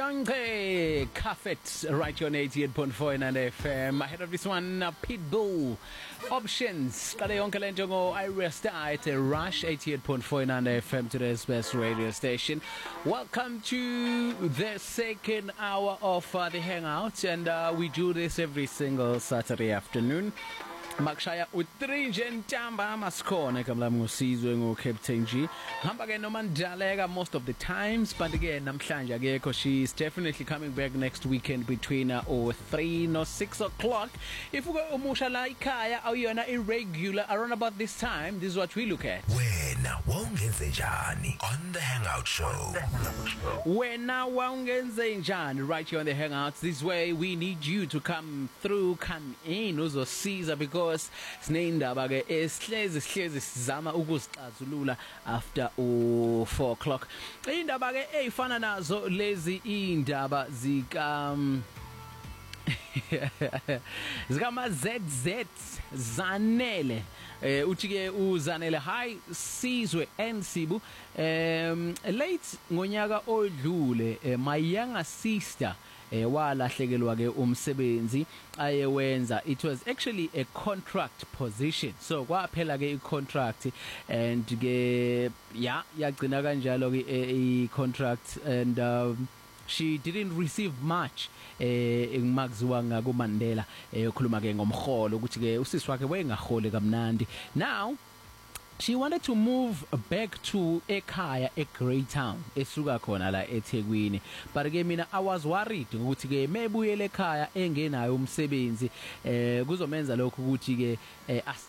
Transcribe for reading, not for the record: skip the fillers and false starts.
Yonke Cuffet, right here on 88.4 and FM. Ahead of this one, Pitbull Options. Kale yonke lento ngo Ira Star at Rush 88.4 and FM, today's best radio station. Welcome to the second hour of the Hangout, and we do this every single Saturday afternoon. Makshaya uTrinje Ntamba Maskone kamla ngusizwe ngo Captain G. Hamba ke noma Ndalega most of the times, but again namhlanje akekho. She's definitely coming back next weekend between 3 no 6 o'clock. If uke umusha la ikhaya awuyona irregular around about this time, this is what we look at. Wena wongenze njani on the Hangout Show. Wena wongenze njani right here on the Hangouts. This way we need you to come through, come in uzosiza, because sinendaba ke esihlezi sizama ukuzixazulula after 4 o'clock. Indaba ke eyifana nazo lezi indaba zika zikama ZZ Zanele. Uthi ke uZanele hi Sizwe Nsibu late ngonyaka odlule my younger sister walahlekelwa ke umsebenzi ayewenza. It was actually a contract position, so kwaphela ke icontract and ke yagcina kanjalo ke icontract, and she didn't receive much engmakuziwa ngako Mandela ekhuluma ke ngomholo ukuthi ke usisi wakhe wayengaholi kamnandi. Now she wanted to move back to ekhaya eGreytown esuka khona la eThekwini, but ke mina I was worried ukuthi ke mebuyele ekhaya engenayo umsebenzi kuzomenza lokho ukuthi ke